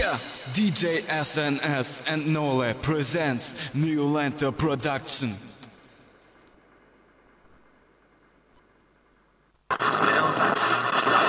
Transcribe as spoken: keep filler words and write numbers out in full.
Yeah, D J S N S and Nole presents New Lantern Production.